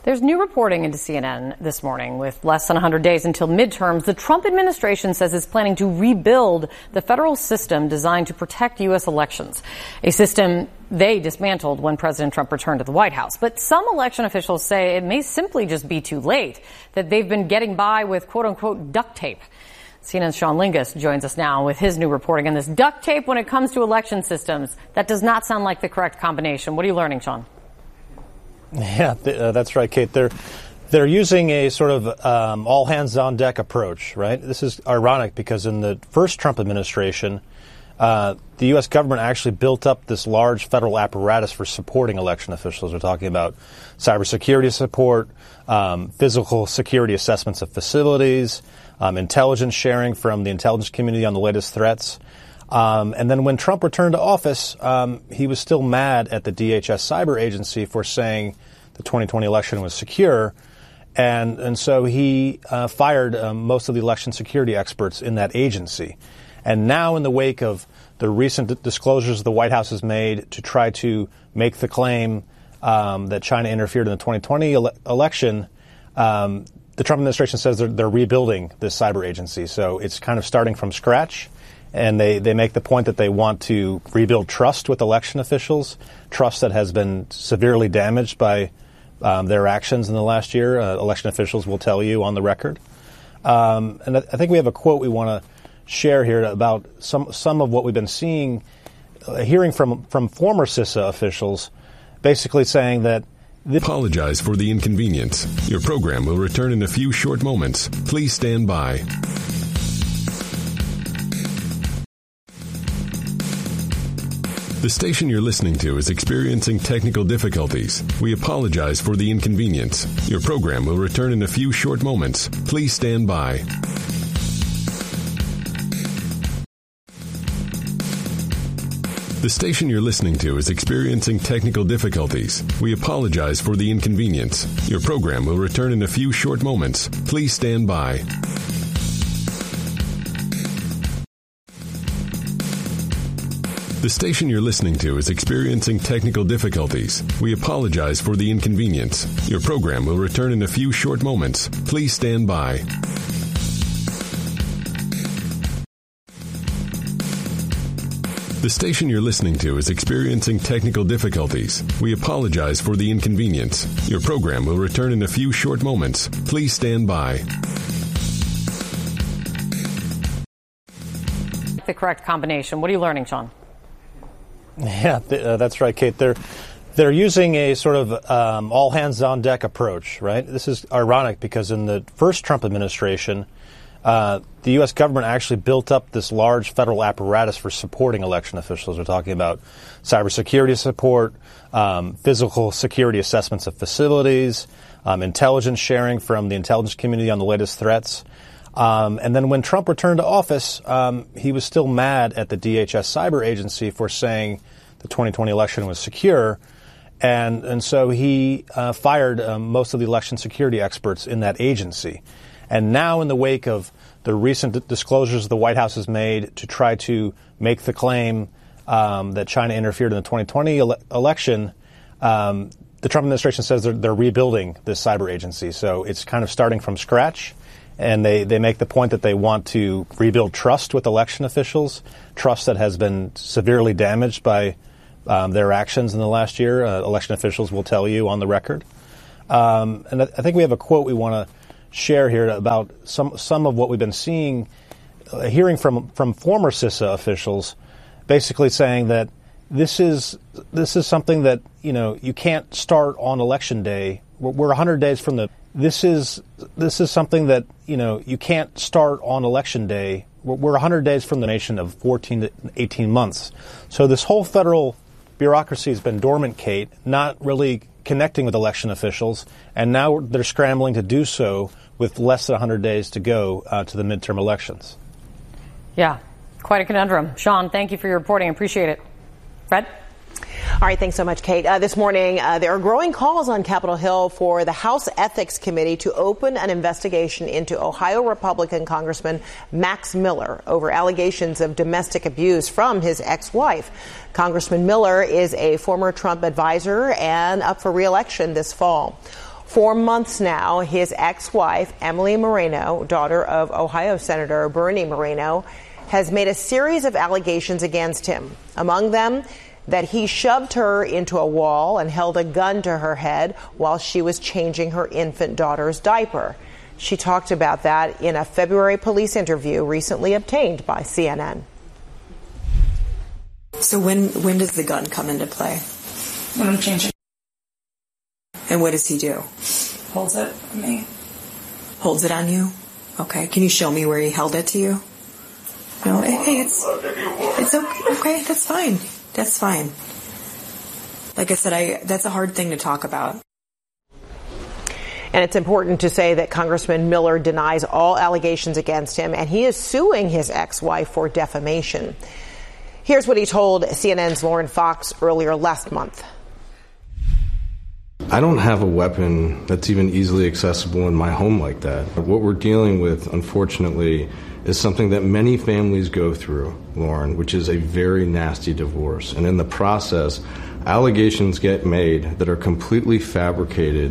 There's new reporting into CNN this morning. With less than 100 days until midterms, the Trump administration says it's planning to rebuild the federal system designed to protect U.S. elections, a system they dismantled when President Trump returned to the White House. But some election officials say it may simply just be too late, that they've been getting by with quote-unquote duct tape. CNN's Sean Lingus joins us now with his new reporting on this duct tape when it comes to election systems. That does not sound like the correct combination. What are you learning, Sean? Yeah, that's right, Kate. They're using a sort of all hands on deck approach, right? This is ironic because in the first Trump administration, the U.S. government actually built up this large federal apparatus for supporting election officials. We're talking about cybersecurity support, physical security assessments of facilities, intelligence sharing from the intelligence community on the latest threats. And then when Trump returned to office, he was still mad at the DHS cyber agency for saying the 2020 election was secure. And so he fired most of the election security experts in that agency. And now in the wake of the recent disclosures the White House has made to try to make the claim that China interfered in the 2020 election, the Trump administration says they're rebuilding this cyber agency. So it's kind of starting from scratch. And they make the point that they want to rebuild trust with election officials, trust that has been severely damaged by their actions in the last year. Election officials will tell you on the record. And I think we have a quote we want to share here about some of what we've been seeing, hearing from former CISA officials, basically saying that apologize for the inconvenience. Your program will return in a few short moments. Please stand by. The station you're listening to is experiencing technical difficulties. We apologize for the inconvenience. Your program will return in a few short moments. Please stand by. The station you're listening to is experiencing technical difficulties. We apologize for the inconvenience. Your program will return in a few short moments. Please stand by. The station you're listening to is experiencing technical difficulties. We apologize for the inconvenience. Your program will return in a few short moments. Please stand by. The station you're listening to is experiencing technical difficulties. We apologize for the inconvenience. Your program will return in a few short moments. Please stand by. The correct combination. What are you learning, Sean? Yeah, that's right, Kate. They're using a sort of all hands on deck approach, right? This is ironic because in the first Trump administration, the U.S. government actually built up this large federal apparatus for supporting election officials. We're talking about cybersecurity support, physical security assessments of facilities, intelligence sharing from the intelligence community on the latest threats. And then when Trump returned to office, he was still mad at the DHS cyber agency for saying the 2020 election was secure. And so he fired most of the election security experts in that agency. And now in the wake of the recent disclosures the White House has made to try to make the claim that China interfered in the 2020 election, the Trump administration says they're rebuilding this cyber agency. So it's kind of starting from scratch. And they make the point that they want to rebuild trust with election officials, trust that has been severely damaged by their actions in the last year. Election officials will tell you on the record. And I think we have a quote we want to share here about some of what we've been seeing, hearing from former CISA officials, basically saying that this is something that, you can't start on election day. We're 100 days from the. This is something that, you can't start on election day. We're 100 days from the nation of 14 to 18 months. So this whole federal bureaucracy has been dormant, Kate, not really connecting with election officials. And now they're scrambling to do so with less than 100 days to go to the midterm elections. Yeah, quite a conundrum. Sean, thank you for your reporting. Appreciate it. Fred? All right, thanks so much, Kate. This morning, there are growing calls on Capitol Hill for the House Ethics Committee to open an investigation into Ohio Republican Congressman Max Miller over allegations of domestic abuse from his ex-wife. Congressman Miller is a former Trump advisor and up for re-election this fall. For months now, his ex-wife, Emily Moreno, daughter of Ohio Senator Bernie Moreno, has made a series of allegations against him. Among them, that he shoved her into a wall and held a gun to her head while she was changing her infant daughter's diaper. She talked about that in a February police interview recently obtained by CNN. So when does the gun come into play? When I'm changing. And what does he do? Holds it on me. Holds it on you? Okay. Can you show me where he held it to you? No, hey, it's okay. Okay, that's fine. That's fine. Like I said, that's a hard thing to talk about. And it's important to say that Congressman Miller denies all allegations against him, and he is suing his ex-wife for defamation. Here's what he told CNN's Lauren Fox earlier last month. I don't have a weapon that's even easily accessible in my home like that. What we're dealing with, unfortunately, is something that many families go through, Lauren, which is a very nasty divorce. And in the process, allegations get made that are completely fabricated.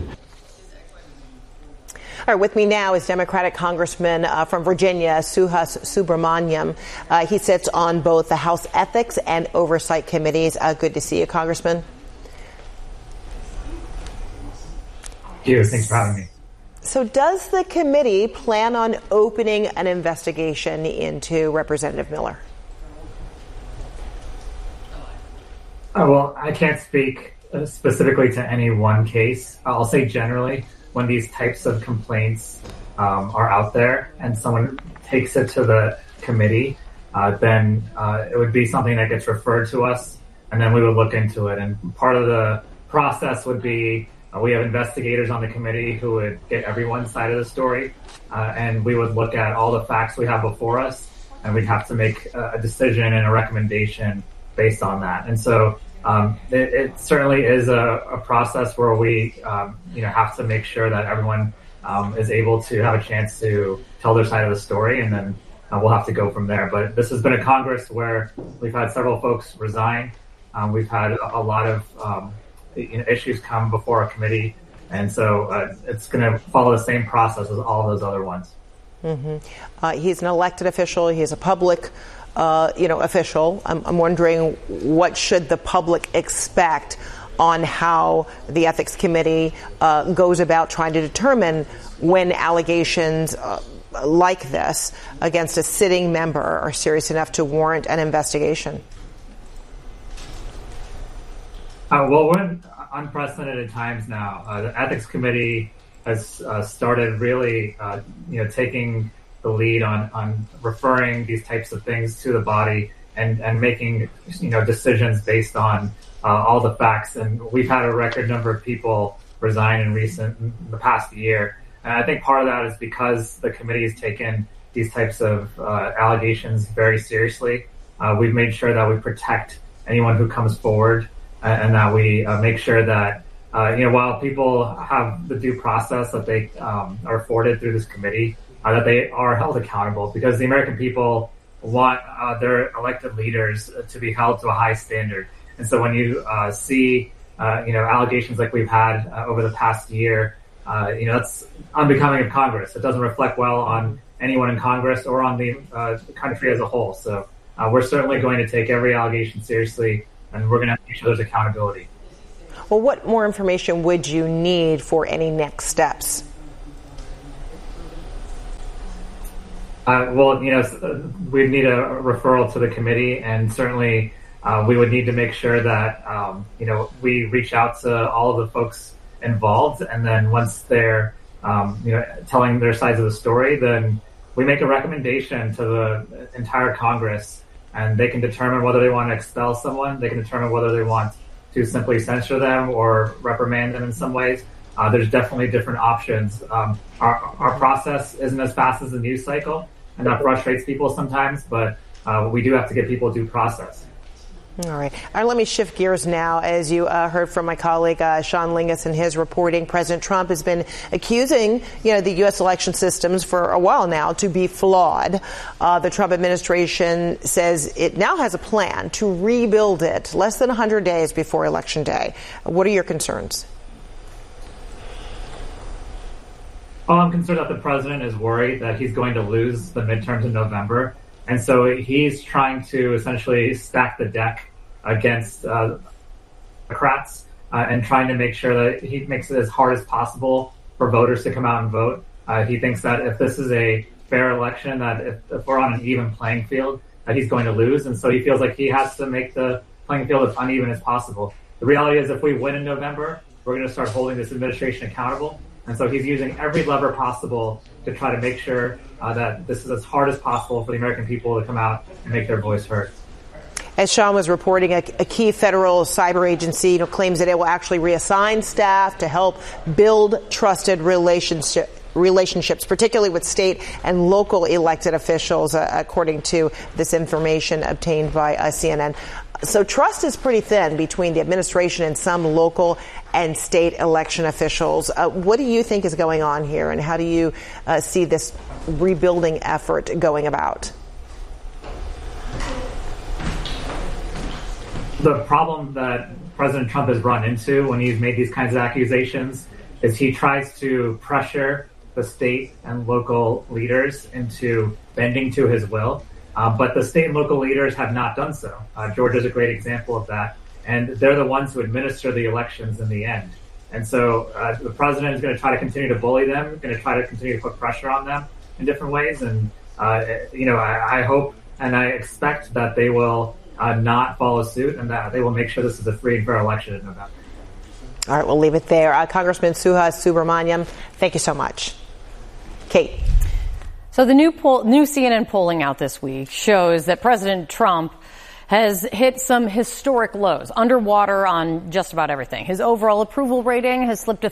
All right, with me now is Democratic Congressman from Virginia, Suhas Subramaniam. He sits on both the House Ethics and Oversight Committees. Good to see you, Congressman. Thanks for having me. So does the committee plan on opening an investigation into Representative Miller? Well, I can't speak specifically to any one case. I'll say generally, when these types of complaints are out there and someone takes it to the committee, then it would be something that gets referred to us, and then we would look into it. And part of the process would be we have investigators on the committee who would get everyone's side of the story, and we would look at all the facts we have before us, and we'd have to make a decision and a recommendation based on that. And so it certainly is a process where we have to make sure that everyone is able to have a chance to tell their side of the story, and then we'll have to go from there. But this has been a Congress where we've had several folks resign. We've had a lot of issues come before a committee, and so it's going to follow the same process as all those other ones. Mm-hmm. He's an elected official. He's a public, official. I'm wondering, what should the public expect on how the Ethics Committee goes about trying to determine when allegations like this against a sitting member are serious enough to warrant an investigation? Well, we're in unprecedented times now. The Ethics Committee has started really, taking the lead on referring these types of things to the body and making, decisions based on all the facts. And we've had a record number of people resign in the past year. And I think part of that is because the committee has taken these types of allegations very seriously. We've made sure that we protect anyone who comes forward, and that we make sure that, while people have the due process that they are afforded through this committee, that they are held accountable, because the American people want their elected leaders to be held to a high standard. And so when you see, allegations like we've had over the past year, that's unbecoming of Congress. It doesn't reflect well on anyone in Congress or on the country as a whole. So we're certainly going to take every allegation seriously, and we're going to have to make sure there's accountability. Well, what more information would you need for any next steps? We'd need a referral to the committee, and certainly we would need to make sure that, we reach out to all of the folks involved. And then once they're, telling their sides of the story, then we make a recommendation to the entire Congress, and they can determine whether they want to expel someone. They can determine whether they want to simply censure them or reprimand them in some ways. There's definitely different options. Our process isn't as fast as the news cycle, and that frustrates people sometimes, but we do have to give people due process. All right. Let me shift gears now. As you heard from my colleague Sean Lingus in his reporting, President Trump has been accusing, the U.S. election systems for a while now to be flawed. The Trump administration says it now has a plan to rebuild it less than 100 days before Election Day. What are your concerns? Oh, I'm concerned that the president is worried that he's going to lose the midterms in November. And so he's trying to essentially stack the deck against Democrats and trying to make sure that he makes it as hard as possible for voters to come out and vote. He thinks that if this is a fair election, that if we're on an even playing field, that he's going to lose. And so he feels like he has to make the playing field as uneven as possible. The reality is if we win in November, we're going to start holding this administration accountable. And so he's using every lever possible to try to make sure that this is as hard as possible for the American people to come out and make their voice heard. As Sean was reporting, a key federal cyber agency claims that it will actually reassign staff to help build trusted relationships, particularly with state and local elected officials, according to this information obtained by CNN. So trust is pretty thin between the administration and some local and state election officials. What do you think is going on here, and how do you see this rebuilding effort going about? The problem that President Trump has run into when he's made these kinds of accusations is he tries to pressure the state and local leaders into bending to his will. But the state and local leaders have not done so. Georgia's a great example of that. And they're the ones who administer the elections in the end. And so the president is going to try to continue to bully them, going to try to continue to put pressure on them in different ways. And, I hope and I expect that they will not follow suit and that they will make sure this is a free and fair election in November. All right, we'll leave it there. Congressman Suha Subramaniam, thank you so much. Kate. So the new CNN polling out this week shows that President Trump has hit some historic lows, underwater on just about everything. His overall approval rating has slipped to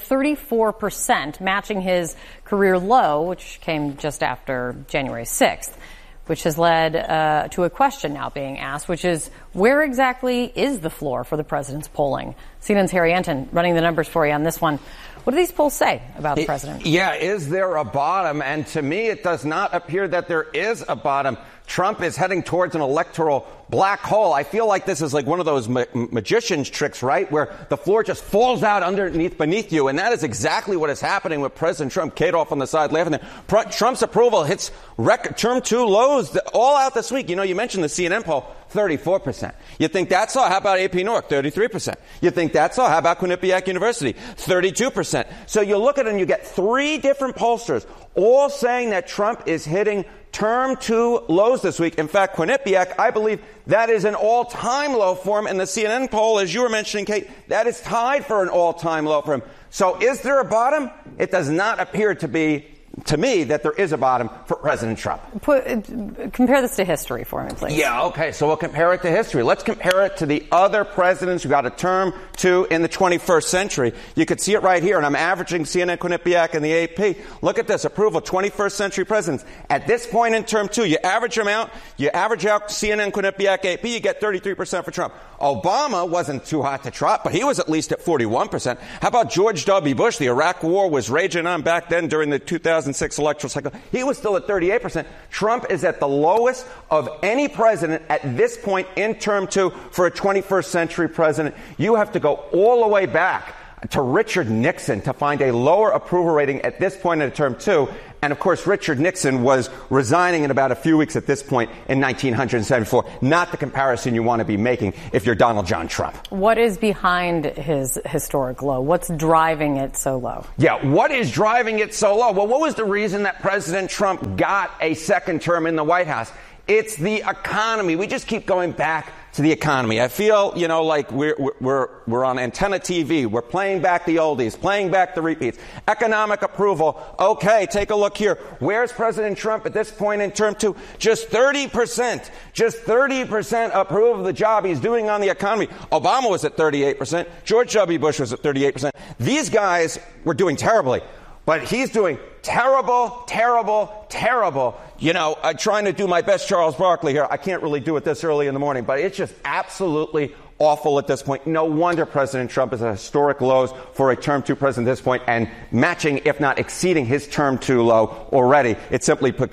34%, matching his career low, which came just after January 6th, which has led to a question now being asked, which is, where exactly is the floor for the president's polling? CNN's Harry Enton running the numbers for you on this one. What do these polls say about the president? Yeah, is there a bottom? And to me, it does not appear that there is a bottom. Trump is heading towards an electoral black hole. I feel like this is like one of those magician's tricks, right? Where the floor just falls out beneath you. And that is exactly what is happening with President Trump. Kate off on the side laughing there. Trump's approval hits term 2 lows all out this week. You know, you mentioned the CNN poll, 34%. You think that's all? How about AP North? 33%. You think that's all? How about Quinnipiac University? 32%. So you look at it and you get 3 different pollsters all saying that Trump is hitting term 2 lows this week. In fact, Quinnipiac, I believe that is an all-time low for him. And the CNN poll, as you were mentioning, Kate, that is tied for an all-time low for him. So is there a bottom? It does not appear to be, to me, that there is a bottom for President Trump. Compare this to history for me, please. Yeah, okay, so we'll compare it to history. Let's compare it to the other presidents who got a term 2 in the 21st century. You could see it right here, and I'm averaging CNN, Quinnipiac, and the AP. Look at this, approval, 21st century presidents. At this point in term 2, you average them out, you average out CNN, Quinnipiac, AP, you get 33% for Trump. Obama wasn't too hot to trot, but he was at least at 41%. How about George W. Bush? The Iraq War was raging on back then during the 2006 electoral cycle. He was still at 38%. Trump is at the lowest of any president at this point in term 2 for a 21st century president. You have to go all the way back to Richard Nixon to find a lower approval rating at this point in term 2. And of course, Richard Nixon was resigning in about a few weeks at this point in 1974. Not the comparison you want to be making if you're Donald John Trump. What is behind his historic low? What's driving it so low? Yeah, what is driving it so low? Well, what was the reason that President Trump got a second term in the White House? It's the economy. We just keep going back to the economy. I feel, like we're on antenna TV. We're playing back the oldies, playing back the repeats. Economic approval. Okay, take a look here. Where's President Trump at this point in term 2? Just 30%. Just 30% approve of the job he's doing on the economy. Obama was at 38%. George W. Bush was at 38%. These guys were doing terribly. But he's doing terrible, terrible, terrible. I'm trying to do my best Charles Barkley here. I can't really do it this early in the morning, but it's just absolutely awful at this point. No wonder President Trump is at historic lows for a term 2 president at this point and matching, if not exceeding, his term 2 low already. It's simply because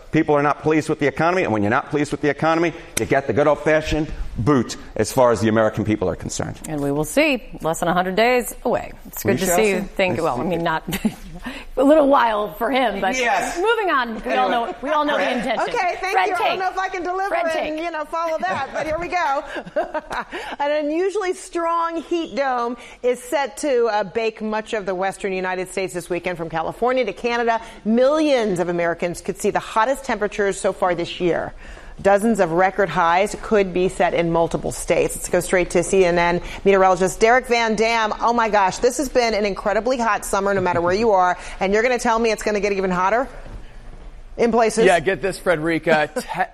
people are not pleased with the economy, and when you're not pleased with the economy, you get the good old-fashioned boot as far as the American people are concerned. And we will see. Less than 100 days away. It's good to see you think, well, I mean, not a little while for him, but yes. Moving on. We all know the intention. Okay, thank Red you. tape. I don't know if I can deliver and, follow that, but here we go. An unusually strong heat dome is set to bake much of the western United States this weekend from California to Canada. Millions of Americans could see the hottest temperatures so far this year. Dozens of record highs could be set in multiple states. Let's go straight to CNN meteorologist Derek Van Dam. Oh my gosh, this has been an incredibly hot summer no matter where you are, and you're going to tell me it's going to get even hotter in places? Yeah, get this, Frederica.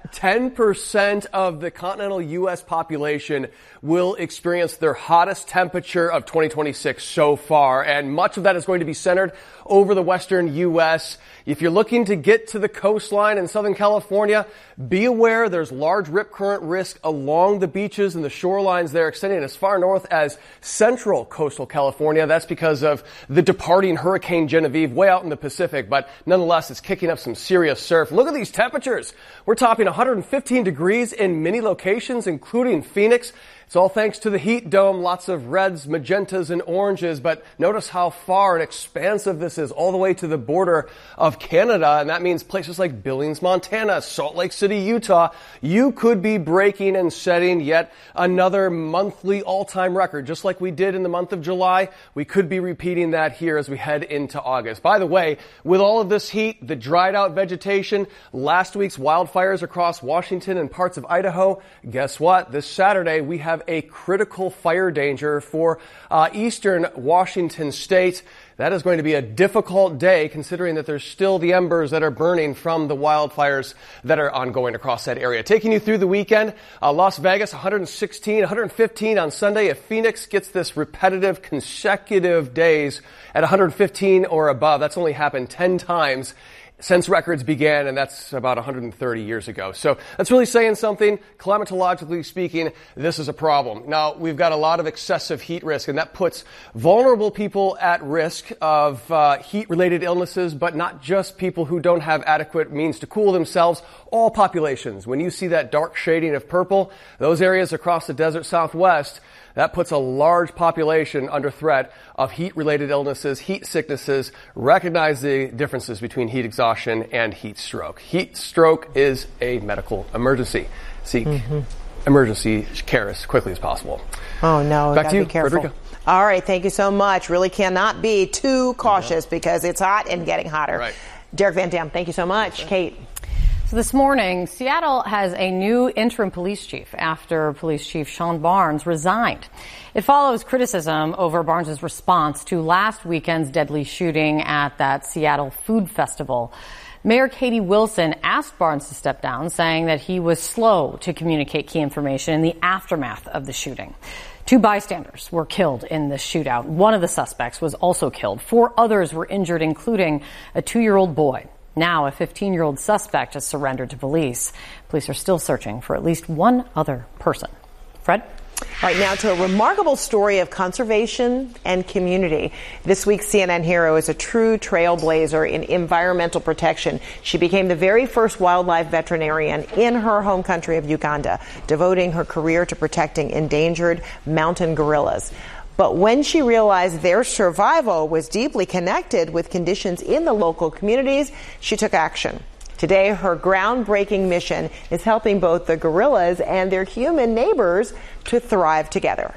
10% of the continental U.S. population will experience their hottest temperature of 2026 so far, and much of that is going to be centered over the western U.S. If you're looking to get to the coastline in Southern California, be aware there's large rip current risk along the beaches and the shorelines there, extending as far north as central coastal California. That's because of the departing Hurricane Genevieve way out in the Pacific, but nonetheless, it's kicking up some serious surf. Look at these temperatures. We're topping 115 degrees in many locations, including Phoenix. It's all thanks to the heat dome, lots of reds, magentas, and oranges, but notice how far and expansive this is, all the way to the border of Canada, and that means places like Billings, Montana, Salt Lake City, Utah. You could be breaking and setting yet another monthly all-time record, just like we did in the month of July. We could be repeating that here as we head into August. By the way, with all of this heat, the dried-out vegetation, last week's wildfires across Washington and parts of Idaho, guess what? This Saturday, we have a critical fire danger for eastern Washington state. That is going to be a difficult day considering that there's still the embers that are burning from the wildfires that are ongoing across that area. Taking you through the weekend, Las Vegas 116, 115 on Sunday. If Phoenix gets this repetitive consecutive days at 115 or above, that's only happened 10 times since records began, and that's about 130 years ago. So that's really saying something. Climatologically speaking, this is a problem. Now, we've got a lot of excessive heat risk, and that puts vulnerable people at risk of heat-related illnesses, but not just people who don't have adequate means to cool themselves. All populations. When you see that dark shading of purple, those areas across the desert Southwest, that puts a large population under threat of heat-related illnesses, heat sicknesses. Recognize the differences between heat exhaustion and heat stroke. Heat stroke is a medical emergency. Seek emergency care as quickly as possible. Oh, no. Back to you, be careful. Frederica. All right. Thank you so much. Really cannot be too cautious because it's hot and getting hotter. Right. Derek Van Dam, thank you so much. Kate. So this morning, Seattle has a new interim police chief after Police Chief Sean Barnes resigned. It follows criticism over Barnes' response to last weekend's deadly shooting at that Seattle food festival. Mayor Katie Wilson asked Barnes to step down, saying that he was slow to communicate key information in the aftermath of the shooting. 2 bystanders were killed in the shootout. One of the suspects was also killed. 4 others were injured, including a 2-year-old boy. Now, a 15-year-old suspect has surrendered to police. Police are still searching for at least one other person. Fred? All right, now to a remarkable story of conservation and community. This week's CNN hero is a true trailblazer in environmental protection. She became the very first wildlife veterinarian in her home country of Uganda, devoting her career to protecting endangered mountain gorillas. But when she realized their survival was deeply connected with conditions in the local communities, she took action. Today, her groundbreaking mission is helping both the gorillas and their human neighbors to thrive together.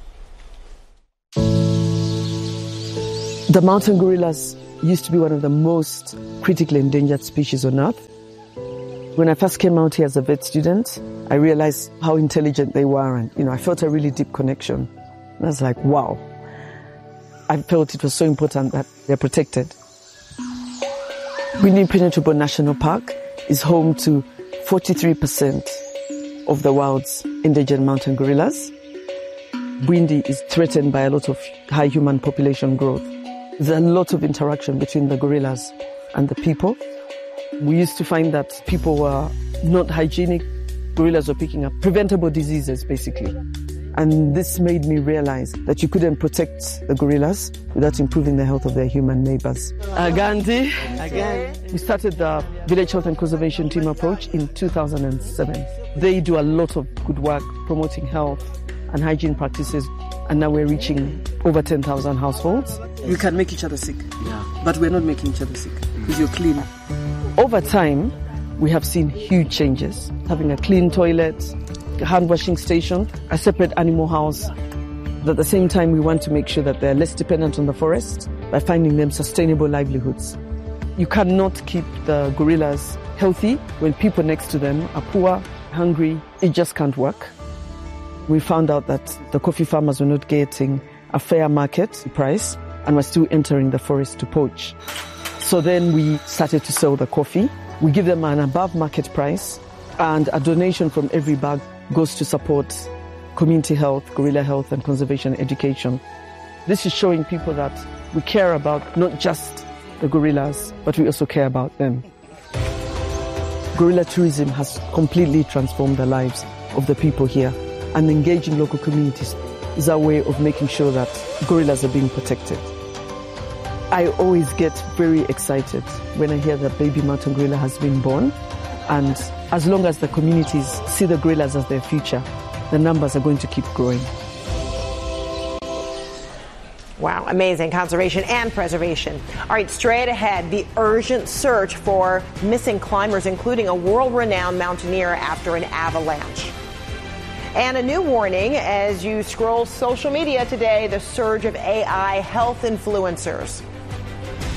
The mountain gorillas used to be one of the most critically endangered species on Earth. When I first came out here as a vet student, I realized how intelligent they were, and I felt a really deep connection. I was like, wow. I felt it was so important that they're protected. Windy Impenetrable National Park is home to 43% of the world's endangered mountain gorillas. Windy is threatened by a lot of high human population growth. There's a lot of interaction between the gorillas and the people. We used to find that people were not hygienic. Gorillas were picking up preventable diseases, basically. And this made me realize that you couldn't protect the gorillas without improving the health of their human neighbors. Gandhi, again. We started the Village Health and Conservation Team approach in 2007. They do a lot of good work promoting health and hygiene practices, and now we're reaching over 10,000 households. We can make each other sick, but we're not making each other sick because you're clean. Over time, we have seen huge changes. Having a clean toilet, a hand washing station, a separate animal house. But at the same time, we want to make sure that they're less dependent on the forest by finding them sustainable livelihoods. You cannot keep the gorillas healthy when people next to them are poor, hungry. It just can't work. We found out that the coffee farmers were not getting a fair market price and were still entering the forest to poach. So then we started to sell the coffee. We give them an above market price, and a donation from every bag goes to support community health, gorilla health and conservation education. This is showing people that we care about not just the gorillas, but we also care about them. Gorilla tourism has completely transformed the lives of the people here, and engaging local communities is our way of making sure that gorillas are being protected. I always get very excited when I hear that baby mountain gorilla has been born, and as long as the communities see the gorillas as their future, the numbers are going to keep growing. Wow, amazing conservation and preservation. All right, straight ahead, the urgent search for missing climbers, including a world-renowned mountaineer after an avalanche. And a new warning as you scroll social media today, the surge of AI health influencers.